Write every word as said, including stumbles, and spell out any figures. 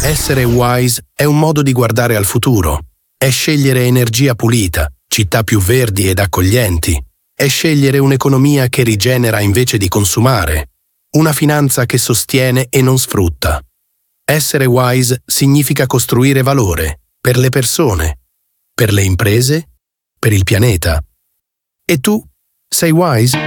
Essere wise è un modo di guardare al futuro, è scegliere energia pulita, città più verdi ed accoglienti, è scegliere un'economia che rigenera invece di consumare, una finanza che sostiene e non sfrutta. Essere wise significa costruire valore per le persone, per le imprese, per il pianeta. E tu sei wise?